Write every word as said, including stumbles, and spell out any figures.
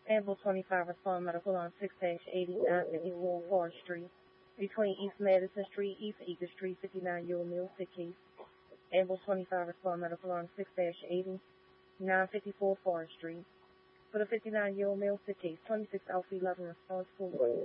Ambulance twenty-five, respond medical on six eighty, nine fifty-four Forest Street, between East Madison Street, East Eager Street, fifty-nine Euro Mill, sick case. Ambulance twenty-five, respond medical on six eighty, nine fifty-four Forest Street. For the fifty-nine Euro Mill, sick case, twenty-six Alpha eleven, response full.